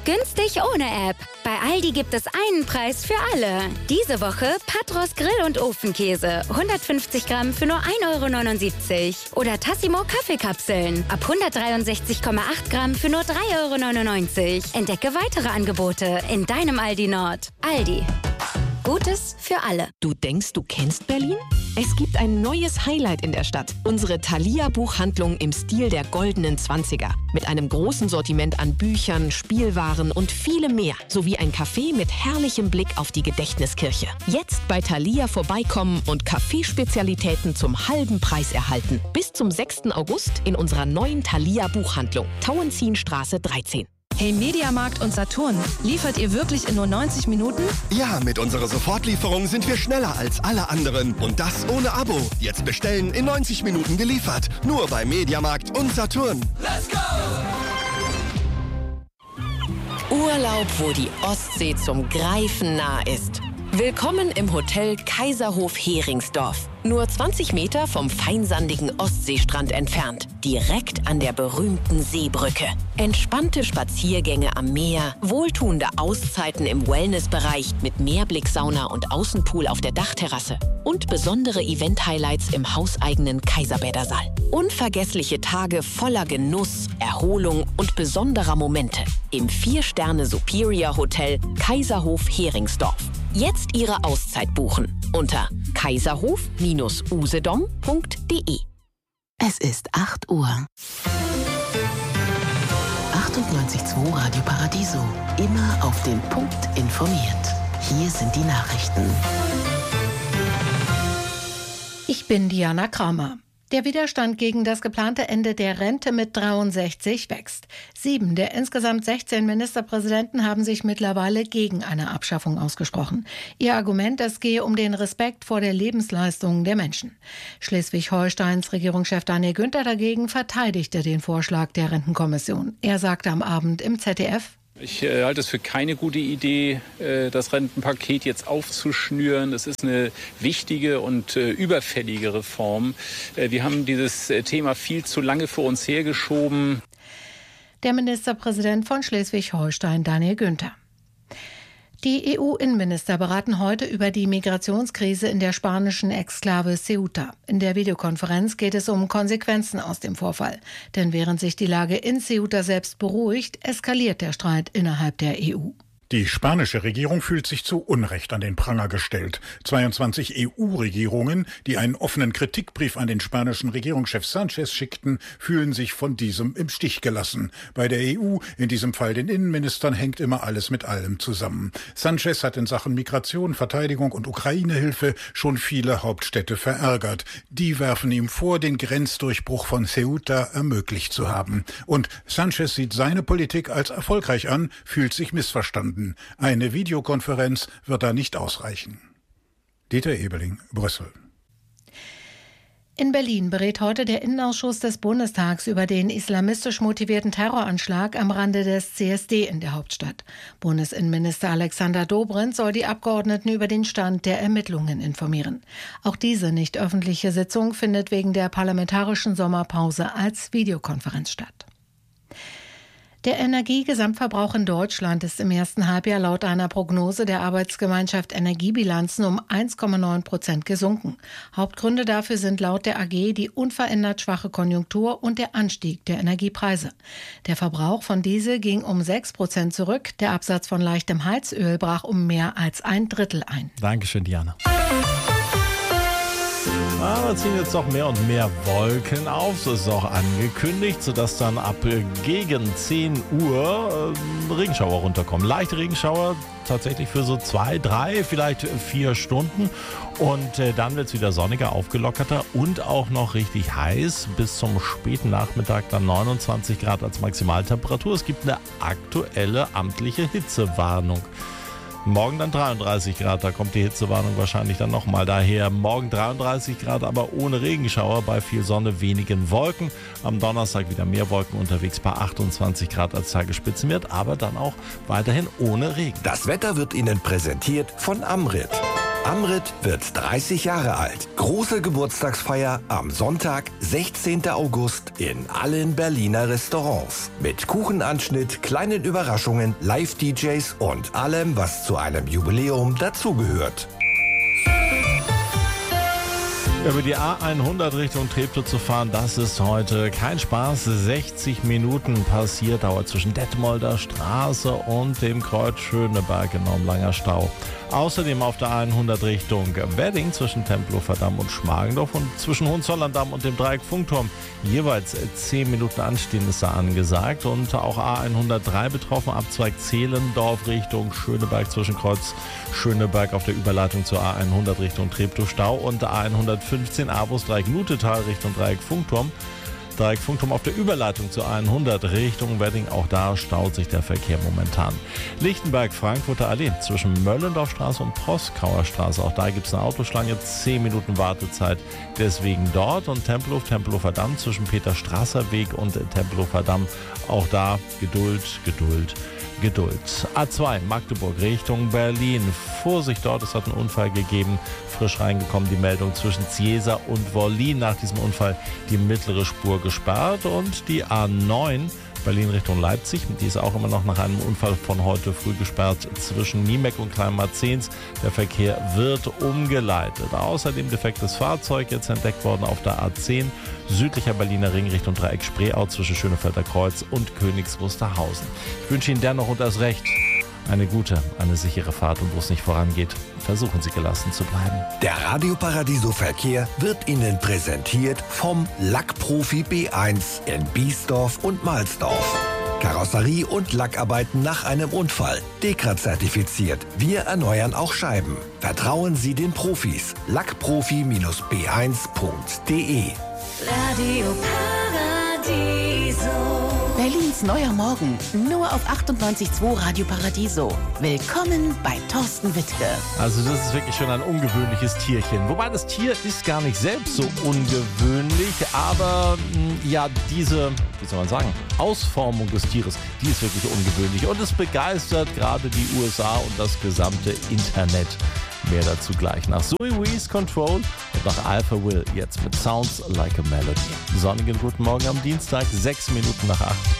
Günstig ohne App. Bei Aldi gibt es einen Preis für alle. Diese Woche Patros Grill- und Ofenkäse. 150 Gramm für nur 1,79 €. Oder Tassimo Kaffeekapseln. Ab 163,8 Gramm für nur 3,99 €. Entdecke weitere Angebote in deinem Aldi Nord. Aldi. Gutes für alle. Du denkst, du kennst Berlin? Es gibt ein neues Highlight in der Stadt. Unsere Thalia-Buchhandlung im Stil der goldenen 20er. Mit einem großen Sortiment an Büchern, Spielwaren und vielem mehr. Sowie ein Café mit herrlichem Blick auf die Gedächtniskirche. Jetzt bei Thalia vorbeikommen und Kaffeespezialitäten zum halben Preis erhalten. Bis zum 6. August in unserer neuen Thalia-Buchhandlung. Tauentzienstraße 13. Hey Mediamarkt und Saturn, liefert ihr wirklich in nur 90 Minuten? Ja, mit unserer Sofortlieferung sind wir schneller als alle anderen. Und das ohne Abo. Jetzt bestellen, in 90 Minuten geliefert. Nur bei Mediamarkt und Saturn. Let's go! Urlaub, wo die Ostsee zum Greifen nah ist. Willkommen im Hotel Kaiserhof Heringsdorf. Nur 20 Meter vom feinsandigen Ostseestrand entfernt. Direkt an der berühmten Seebrücke. Entspannte Spaziergänge am Meer, wohltuende Auszeiten im Wellnessbereich mit Meerblicksauna und Außenpool auf der Dachterrasse. Und besondere Event-Highlights im hauseigenen Kaiserbädersaal. Unvergessliche Tage voller Genuss, Erholung und besonderer Momente. Im 4-Sterne Superior Hotel Kaiserhof Heringsdorf. Jetzt Ihre Auszeit buchen unter kaiserhof-usedom.de. Es ist 8 Uhr. 98.2 Radio Paradiso. Immer auf den Punkt informiert. Hier sind die Nachrichten. Ich bin Diana Kramer. Der Widerstand gegen das geplante Ende der Rente mit 63 wächst. 7 der insgesamt 16 Ministerpräsidenten haben sich mittlerweile gegen eine Abschaffung ausgesprochen. Ihr Argument, es gehe um den Respekt vor der Lebensleistung der Menschen. Schleswig-Holsteins Regierungschef Daniel Günther dagegen verteidigte den Vorschlag der Rentenkommission. Er sagte am Abend im ZDF: Ich halte es für keine gute Idee, das Rentenpaket jetzt aufzuschnüren. Das ist eine wichtige und überfällige Reform. Wir haben dieses Thema viel zu lange vor uns hergeschoben. Der Ministerpräsident von Schleswig-Holstein, Daniel Günther. Die EU-Innenminister beraten heute über die Migrationskrise in der spanischen Exklave Ceuta. In der Videokonferenz geht es um Konsequenzen aus dem Vorfall. Denn während sich die Lage in Ceuta selbst beruhigt, eskaliert der Streit innerhalb der EU. Die spanische Regierung fühlt sich zu Unrecht an den Pranger gestellt. 22 EU-Regierungen, die einen offenen Kritikbrief an den spanischen Regierungschef Sánchez schickten, fühlen sich von diesem im Stich gelassen. Bei der EU, in diesem Fall den Innenministern, hängt immer alles mit allem zusammen. Sánchez hat in Sachen Migration, Verteidigung und Ukraine-Hilfe schon viele Hauptstädte verärgert. Die werfen ihm vor, den Grenzdurchbruch von Ceuta ermöglicht zu haben. Und Sánchez sieht seine Politik als erfolgreich an, fühlt sich missverstanden. Eine Videokonferenz wird da nicht ausreichen. Dieter Ebeling, Brüssel. In Berlin berät heute der Innenausschuss des Bundestags über den islamistisch motivierten Terroranschlag am Rande des CSD in der Hauptstadt. Bundesinnenminister Alexander Dobrindt soll die Abgeordneten über den Stand der Ermittlungen informieren. Auch diese nicht öffentliche Sitzung findet wegen der parlamentarischen Sommerpause als Videokonferenz statt. Der Energiegesamtverbrauch in Deutschland ist im ersten Halbjahr laut einer Prognose der Arbeitsgemeinschaft Energiebilanzen um 1,9% gesunken. Hauptgründe dafür sind laut der AG die unverändert schwache Konjunktur und der Anstieg der Energiepreise. Der Verbrauch von Diesel ging um 6% zurück. Der Absatz von leichtem Heizöl brach um mehr als 1/3 ein. Dankeschön, Diana. Aber ziehen jetzt doch mehr und mehr Wolken auf, so ist es auch angekündigt, sodass dann ab gegen 10 Uhr Regenschauer runterkommen. Leichte Regenschauer tatsächlich für so 2, 3, vielleicht 4 Stunden. Und dann wird es wieder sonniger, aufgelockerter und auch noch richtig heiß. Bis zum späten Nachmittag dann 29 Grad als Maximaltemperatur. Es gibt eine aktuelle amtliche Hitzewarnung. Morgen dann 33 Grad, da kommt die Hitzewarnung wahrscheinlich dann nochmal daher. Morgen 33 Grad, aber ohne Regenschauer, bei viel Sonne, wenigen Wolken. Am Donnerstag wieder mehr Wolken unterwegs bei 28 Grad als Tagesspitzenwert, aber dann auch weiterhin ohne Regen. Das Wetter wird Ihnen präsentiert von Amrit. Amrit wird 30 Jahre alt. Große Geburtstagsfeier am Sonntag, 16. August in allen Berliner Restaurants. Mit Kuchenanschnitt, kleinen Überraschungen, Live-DJs und allem, was zu einem Jubiläum dazugehört. Über die A100 Richtung Treptow zu fahren, das ist heute kein Spaß. 60 Minuten passiert, dauert zwischen Detmolder Straße und dem Kreuz Schöneberg enorm langer Stau. Außerdem auf der A100 Richtung Wedding zwischen Tempelhofer Damm und Schmargendorf und zwischen Hohenzollern-Damm und dem Dreieck Funkturm. Jeweils 10 Minuten Anstehen ist da angesagt und auch A103 betroffen, Abzweig Zehlendorf Richtung Schöneberg zwischen Kreuz Schöneberg auf der Überleitung zur A100 Richtung Treptow Stau und A115 Avus Dreieck Nutetal Richtung Dreieck Funkturm. Dreieck Funkturm auf der Überleitung zur 100 Richtung Wedding. Auch da staut sich der Verkehr momentan. Lichtenberg-Frankfurter Allee zwischen Möllendorfstraße und Proskauer Straße. Auch da gibt es eine Autoschlange, 10 Minuten Wartezeit. Deswegen dort und Tempelhofer Damm zwischen Peterstrasser Weg und Tempelhofer Damm. Auch da Geduld. A2 Magdeburg Richtung Berlin. Vorsicht dort, es hat einen Unfall gegeben. Frisch reingekommen die Meldung zwischen Ziesa und Wollin. Nach diesem Unfall die mittlere Spur gesperrt. Und die A9 Berlin Richtung Leipzig. Die ist auch immer noch nach einem Unfall von heute früh gesperrt zwischen Niemek und Kleinmarzens. Der Verkehr wird umgeleitet. Außerdem defektes Fahrzeug jetzt entdeckt worden auf der A10. Südlicher Berliner Ring Richtung Dreieck Spreeau zwischen Schönefelder Kreuz und Königs Wusterhausen. Ich wünsche Ihnen dennoch und erst recht eine sichere Fahrt und wo es nicht vorangeht, versuchen Sie gelassen zu bleiben. Der Radio Paradiso Verkehr wird Ihnen präsentiert vom Lackprofi B1 in Biesdorf und Mahlsdorf. Karosserie und Lackarbeiten nach einem Unfall. DEKRA-zertifiziert. Wir erneuern auch Scheiben. Vertrauen Sie den Profis. Lackprofi-b1.de. Radio Paradiso. Berlins neuer Morgen, nur auf 98.2 Radio Paradiso. Willkommen bei Thorsten Wittke. Also das ist wirklich schon ein ungewöhnliches Tierchen. Wobei das Tier ist gar nicht selbst so ungewöhnlich, aber ja, diese, Ausformung des Tieres, die ist wirklich ungewöhnlich. Und es begeistert gerade die USA und das gesamte Internet. Mehr dazu gleich nach Zoe Wees Control und nach Alpha Will jetzt mit Sounds Like a Melody. Sonnigen guten Morgen am Dienstag, 6 Minuten nach 8.